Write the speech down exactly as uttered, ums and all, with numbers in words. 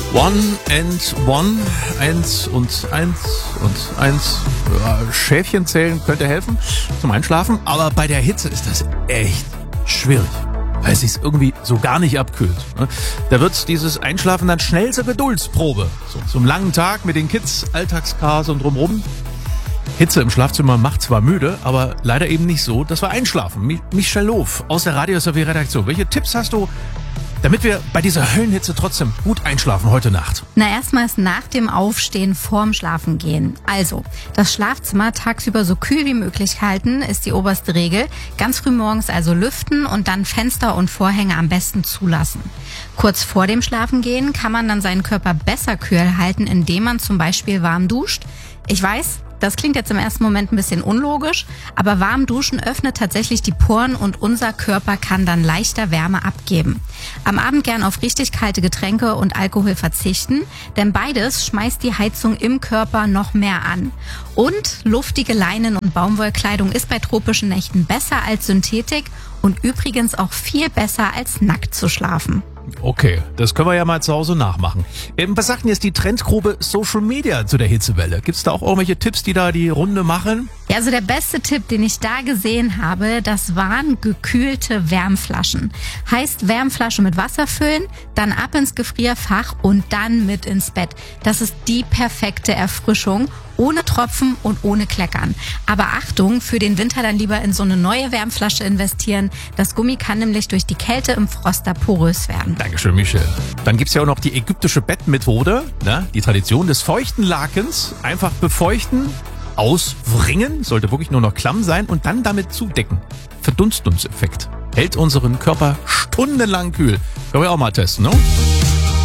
One and one, eins und eins und eins. Ja, Schäfchen zählen könnte helfen zum Einschlafen, aber bei der Hitze ist das echt schwierig, weil es sich irgendwie so gar nicht abkühlt. Da wird dieses Einschlafen dann schnell zur Geduldsprobe. So zum langen Tag mit den Kids, Alltagschaos und drumherum. Hitze im Schlafzimmer macht zwar müde, aber leider eben nicht so, dass wir einschlafen. Michel Lof aus der Radio S R W Redaktion. Welche Tipps hast du, damit wir bei dieser Höllenhitze trotzdem gut einschlafen heute Nacht? Na, erstmals nach dem Aufstehen vorm Schlafengehen. Also, das Schlafzimmer tagsüber so kühl wie möglich halten, ist die oberste Regel. Ganz früh morgens also lüften und dann Fenster und Vorhänge am besten zulassen. Kurz vor dem Schlafengehen kann man dann seinen Körper besser kühl halten, indem man zum Beispiel warm duscht. Ich weiß, das klingt jetzt im ersten Moment ein bisschen unlogisch, aber warm duschen öffnet tatsächlich die Poren und unser Körper kann dann leichter Wärme abgeben. Am Abend gern auf richtig kalte Getränke und Alkohol verzichten, denn beides schmeißt die Heizung im Körper noch mehr an. Und luftige Leinen- und Baumwollkleidung ist bei tropischen Nächten besser als Synthetik und übrigens auch viel besser als nackt zu schlafen. Okay, das können wir ja mal zu Hause nachmachen. Ähm, was sagt denn jetzt die Trendgruppe Social Media zu der Hitzewelle? Gibt's da auch irgendwelche Tipps, die da die Runde machen? Ja, also der beste Tipp, den ich da gesehen habe, das waren gekühlte Wärmflaschen. Heißt Wärmflasche mit Wasser füllen, dann ab ins Gefrierfach und dann mit ins Bett. Das ist die perfekte Erfrischung, ohne Tropfen und ohne Kleckern. Aber Achtung, für den Winter dann lieber in so eine neue Wärmflasche investieren. Das Gummi kann nämlich durch die Kälte im Frost da porös werden. Dankeschön, Michel. Dann gibt's ja auch noch die ägyptische Bettmethode, ne? Die Tradition des feuchten Lakens. Einfach befeuchten, auswringen, sollte wirklich nur noch klamm sein und dann damit zudecken. Verdunstungseffekt. Hält unseren Körper stundenlang kühl. Können wir auch mal testen, ne?